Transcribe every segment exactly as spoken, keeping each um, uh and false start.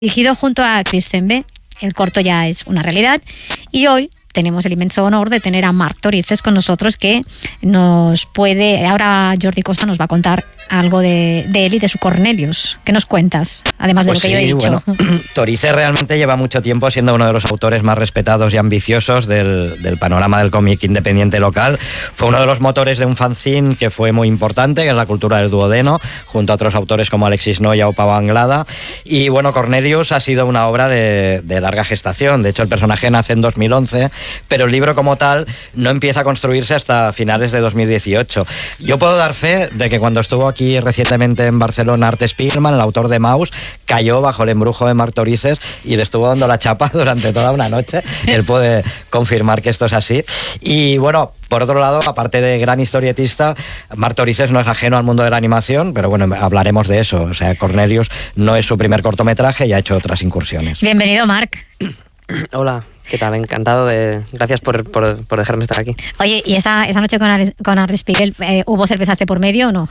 dirigido junto a Chris Zembe. El corto ya es una realidad y hoy tenemos el inmenso honor de tener a Marc Torices con nosotros, que nos puede... Ahora Jordi Costa nos va a contar algo de, de él y de su Cornelius. ¿Qué nos cuentas? Además de pues lo que sí, yo he dicho. Bueno, Torices realmente lleva mucho tiempo siendo uno de los autores más respetados y ambiciosos del, del panorama del cómic independiente local. Fue uno de los motores de un fanzine que fue muy importante, que es La Cultura del Duodeno, junto a otros autores como Alexis Noya o Pau Anglada. Y bueno, Cornelius ha sido una obra de, de larga gestación. De hecho, el personaje nace en dos mil once, pero el libro como tal no empieza a construirse hasta finales de dos mil dieciocho. Yo puedo dar fe de que cuando estuvo aquí recientemente en Barcelona Art Spiegelman, el autor de Maus, cayó bajo el embrujo de Marc Torices y le estuvo dando la chapa durante toda una noche. Él puede confirmar que esto es así. Y bueno, por otro lado, aparte de gran historietista, Marc Torices no es ajeno al mundo de la animación, pero bueno, hablaremos de eso. O sea, Cornelius no es su primer cortometraje y ha hecho otras incursiones. Bienvenido, Marc. Hola, ¿qué tal? Encantado de... Gracias por, por, por dejarme estar aquí. Oye, ¿y esa, esa noche con, Ar con Art Spiegel, eh, hubo cervezas de por medio o no?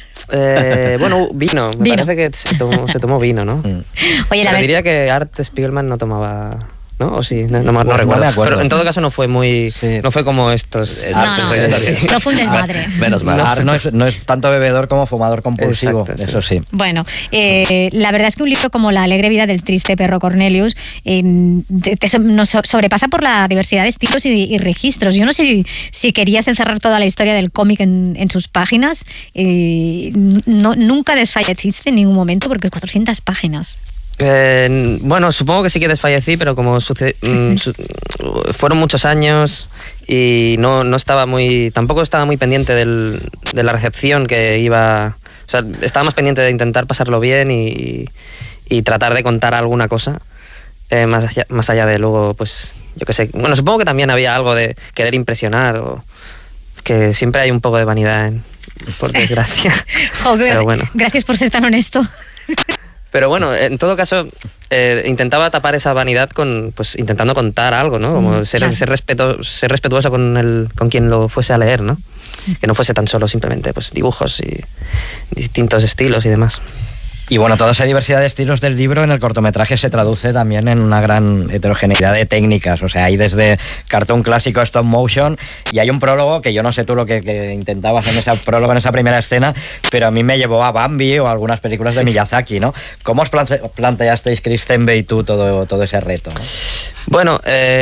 Eh, bueno, vino. Me vino. parece que se tomó, se tomó vino, ¿no? Oye, la Pero ver... diría que Art Spiegelman no tomaba... ¿No? ¿O sí? No, no, no, Pues recuerdo. no Pero en todo caso no fue muy... Sí. No fue como estos... No, no, no, no fue un desmadre. Menos mal. No, no, es, no es tanto bebedor como fumador compulsivo. Exacto, eso sí. Bueno, eh, la verdad es que un libro como La alegre vida del triste perro Cornelius eh, te, te, nos sobrepasa por la diversidad de estilos y, y registros. Yo no sé si, si querías encerrar toda la historia del cómic en, en sus páginas. Eh, no, nunca desfalleciste en ningún momento porque cuatrocientas páginas. Eh, bueno, supongo que sí que desfallecí, pero como sucede, mm, su, fueron muchos años y no, no estaba muy, tampoco estaba muy pendiente del, de la recepción que iba, o sea, estaba más pendiente de intentar pasarlo bien y, y tratar de contar alguna cosa, eh, más, allá, más allá de luego, pues, yo qué sé, bueno, supongo que también había algo de querer impresionar, o que siempre hay un poco de vanidad, en, por desgracia. Joder, pero bueno. Gracias por ser tan honesto. Pero bueno, en todo caso, eh, intentaba tapar esa vanidad con, pues, intentando contar algo, ¿no? Como mm, ser, claro. ser, respeto, ser respetuoso con, el, con quien lo fuese a leer, ¿no? Que no fuese tan solo simplemente pues, dibujos y distintos estilos y demás. Y bueno, toda esa diversidad de estilos del libro en el cortometraje se traduce también en una gran heterogeneidad de técnicas. O sea, hay desde cartoon clásico a stop motion, y hay un prólogo que yo no sé tú lo que, que intentabas en ese prólogo, en esa primera escena, pero a mí me llevó a Bambi o a algunas películas de sí. Miyazaki, ¿no? ¿Cómo os plante planteasteis, Chris Zembe y tú, todo, todo ese reto, ¿no? Bueno,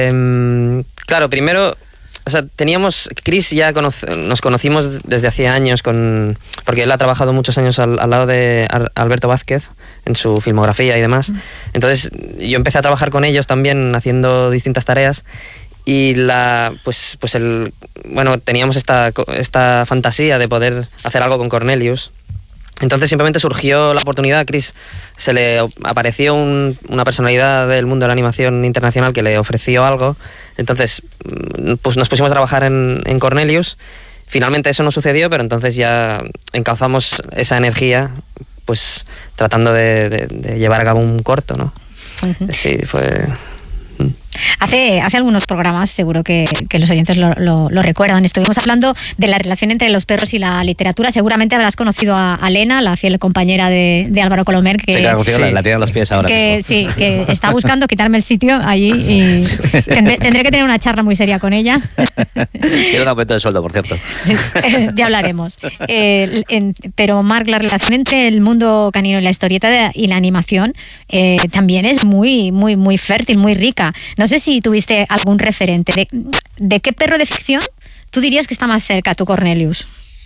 eh, claro, primero... O sea, teníamos... Chris ya conoce, nos conocimos desde hacía años, con, porque él ha trabajado muchos años al, al lado de Alberto Vázquez en su filmografía y demás. Entonces yo empecé a trabajar con ellos también haciendo distintas tareas y la pues pues el bueno teníamos esta, esta fantasía de poder hacer algo con Cornelius. Entonces simplemente surgió la oportunidad. A Chris se le apareció un, una personalidad del mundo de la animación internacional que le ofreció algo. Entonces pues nos pusimos a trabajar en, en Cornelius. Finalmente eso no sucedió, pero entonces ya encauzamos esa energía pues tratando de, de, de llevar a cabo un corto, ¿no? Uh-huh. Sí, fue... Hace, hace algunos programas, seguro que, que los oyentes lo, lo, lo recuerdan, estuvimos hablando de la relación entre los perros y la literatura. Seguramente habrás conocido a, a Lena, la fiel compañera de, de Álvaro Colomer, que, sí, claro, sí, la, la tiene a los pies ahora que, sí, que está buscando quitarme el sitio allí y tendré, tendré que tener una charla muy seria con ella. Quiero un aumento de sueldo, por cierto. Sí, eh, ya hablaremos. Eh, en, pero Marc, la relación entre el mundo canino y la historieta de, y la animación eh, también es muy, muy, muy fértil, muy rica. No sé si tuviste algún referente. ¿De, de qué perro de ficción tú dirías que está más cerca, tu Cornelius?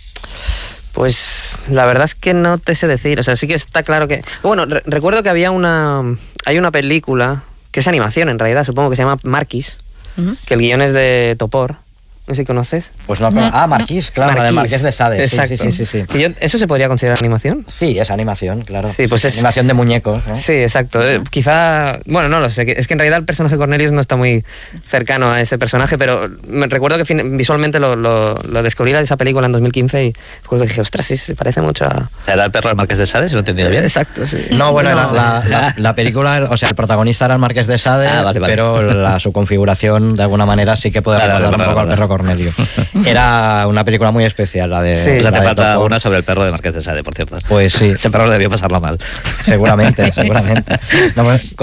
Pues la verdad es que no te sé decir. O sea, sí que está claro que... Bueno, re recuerdo que había una... Hay una película, que es animación en realidad, supongo que se llama Marquis, uh-huh. que el guión es de Topor. No sé si conoces. Pues no, no ah, Marquís, claro, Marquís. La de Marqués de Sade. Exacto. Sí, sí, sí, sí, sí. Yo, ¿eso se podría considerar animación? Sí, es animación, claro. Sí, pues es animación de muñecos, ¿no? Sí, exacto. Eh, quizá, bueno, no lo sé. Es que en realidad el personaje Cornelius no está muy cercano a ese personaje, pero me recuerdo que visualmente lo, lo, lo descubrí en esa película en dos mil quince y recuerdo que dije, ostras, sí, se parece mucho a... O sea, era el perro del Marqués de Sade, si lo he entendido bien. Exacto, sí. No, bueno, no. La, la, la película, o sea, el protagonista era el Marqués de Sade, ah, vale, vale. pero la, su configuración de alguna manera sí que puede recordar vale, vale, un poco vale, vale. al perro Cornelius. Era una película muy especial, la de... Sí, la te de falta Topo. Una sobre el perro de Marqués de Sade, por cierto. Pues sí. Ese perro debió pasarlo mal. Seguramente, seguramente. No,